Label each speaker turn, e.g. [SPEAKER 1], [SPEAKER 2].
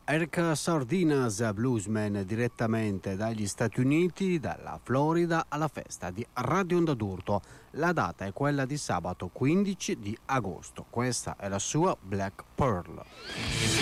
[SPEAKER 1] Eric Sardinas, bluesman, direttamente dagli Stati Uniti, dalla Florida, alla festa di Radio Onda d'Urto. La data è quella di sabato 15 di agosto. Questa è la sua Black Pearl.